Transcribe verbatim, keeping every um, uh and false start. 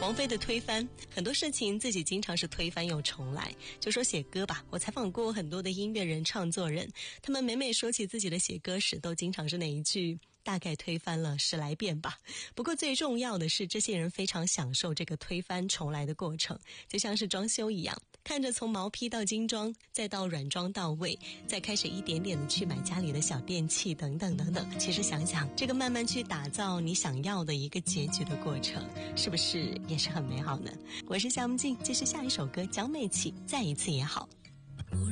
王菲的推翻，很多事情自己经常是推翻又重来。就说写歌吧，我采访过很多的音乐人、创作人，他们每每说起自己的写歌史，都经常是那一句大概推翻了十来遍吧。不过最重要的是，这些人非常享受这个推翻重来的过程，就像是装修一样，看着从毛坯到精装，再到软装到位，再开始一点点的去买家里的小电器等等等等。其实想想，这个慢慢去打造你想要的一个结局的过程，是不是也是很美好呢？我是夏木静，这是下一首歌，江美琪，再一次也好。